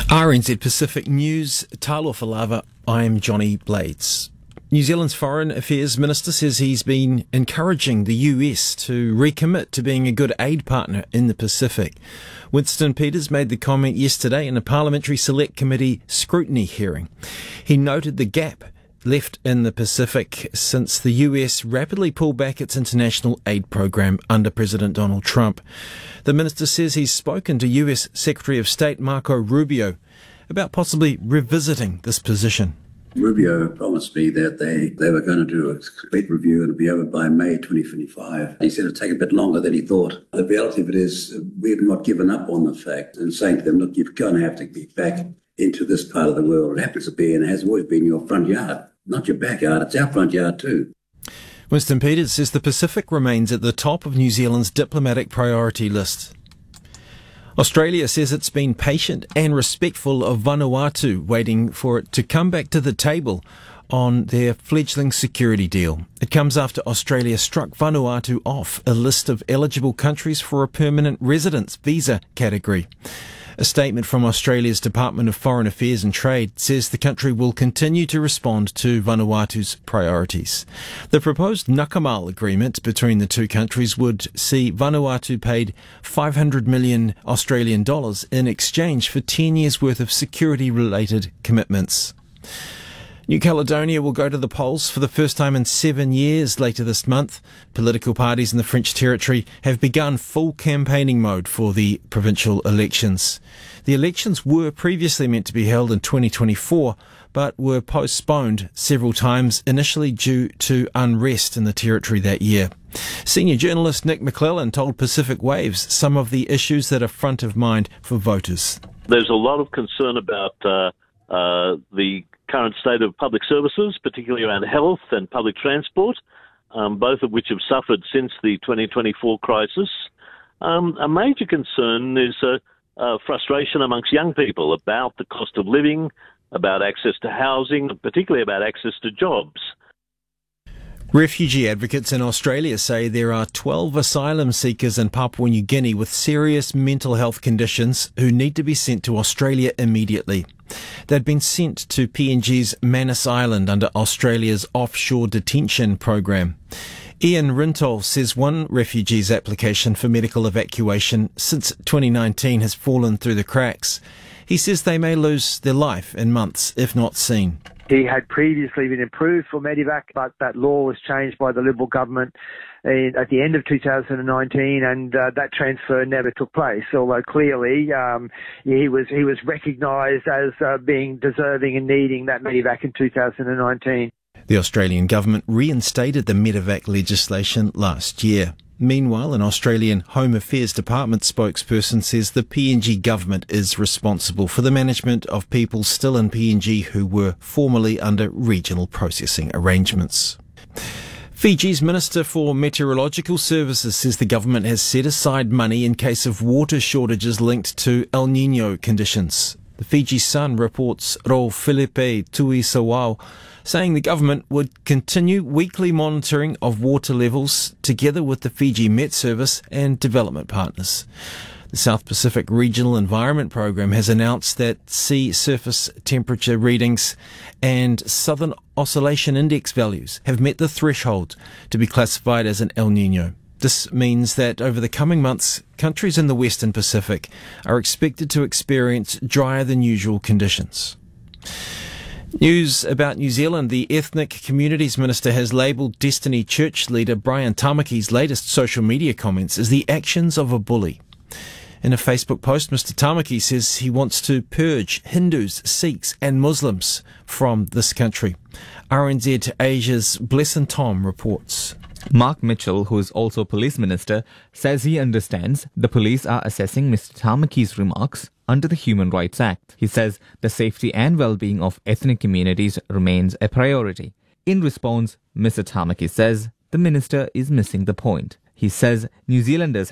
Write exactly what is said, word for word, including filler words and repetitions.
R N Z Pacific News, Talofa Lava, I'm Johnny Blades. New Zealand's Foreign Affairs Minister says he's been encouraging the U S to recommit to being a good aid partner in the Pacific. Winston Peters made the comment yesterday in a Parliamentary Select Committee scrutiny hearing. He noted the gap left in the Pacific since the U S rapidly pulled back its international aid program under President Donald Trump. The minister says he's spoken to U S Secretary of State Marco Rubio about possibly revisiting this position. Rubio promised me that they, they were going to do a complete review and it'll be over by May twenty twenty-five. He said it'll take a bit longer than he thought. The reality of it is we've not given up on the fact and saying to them, look, you're going to have to get back into this part of the world. It happens to be and has always been your front yard. Not your backyard, it's our front yard too. Winston Peters says the Pacific remains at the top of New Zealand's diplomatic priority list. Australia says it's been patient and respectful of Vanuatu, waiting for it to come back to the table on their fledgling security deal. It comes after Australia struck Vanuatu off a list of eligible countries for a permanent residence visa category. A statement from Australia's Department of Foreign Affairs and Trade says the country will continue to respond to Vanuatu's priorities. The proposed Nakamal agreement between the two countries would see Vanuatu paid five hundred million Australian dollars in exchange for ten years' worth of security-related commitments. New Caledonia will go to the polls for the first time in seven years later this month. Political parties in the French territory have begun full campaigning mode for the provincial elections. The elections were previously meant to be held in twenty twenty-four, but were postponed several times, initially due to unrest in the territory that year. Senior journalist Nick McClellan told Pacific Waves some of the issues that are front of mind for voters. There's a lot of concern about uh, uh, the current state of public services, particularly around health and public transport, um, both of which have suffered since the twenty twenty-four crisis. Um, a major concern is uh, uh, frustration amongst young people about the cost of living, about access to housing, particularly about access to jobs. Refugee advocates in Australia say there are twelve asylum seekers in Papua New Guinea with serious mental health conditions who need to be sent to Australia immediately. They'd been sent to P N G's Manus Island under Australia's offshore detention program. Ian Rintol says one refugee's application for medical evacuation since twenty nineteen has fallen through the cracks. He says they may lose their life in months if not seen. He had previously been approved for Medivac, but that law was changed by the Liberal government in, at the end of two thousand nineteen, and uh, that transfer never took place. Although clearly um, he was he was recognised as uh, being deserving and needing that Medivac in two thousand nineteen. The Australian government reinstated the Medivac legislation last year. Meanwhile, an Australian Home Affairs Department spokesperson says the P N G government is responsible for the management of people still in P N G who were formerly under regional processing arrangements. Fiji's Minister for Meteorological Services says the government has set aside money in case of water shortages linked to El Niño conditions. The Fiji Sun reports Ro Filipe Tuisawao saying the government would continue weekly monitoring of water levels together with the Fiji Met Service and development partners. The South Pacific Regional Environment Program has announced that sea surface temperature readings and Southern Oscillation Index values have met the threshold to be classified as an El Niño. This means that over the coming months, countries in the Western Pacific are expected to experience drier than usual conditions. News about New Zealand. The Ethnic Communities Minister has labelled Destiny Church leader Brian Tamaki's latest social media comments as the actions of a bully. In a Facebook post, Mister Tamaki says he wants to purge Hindus, Sikhs and Muslims from this country. R N Z Asia's Blesson Tom reports. Mark Mitchell, who is also Police Minister, says he understands the police are assessing Mister Tamaki's remarks under the Human Rights Act. He says the safety and well-being of ethnic communities remains a priority. In response, Mister Tamaki says the minister is missing the point. He says New Zealanders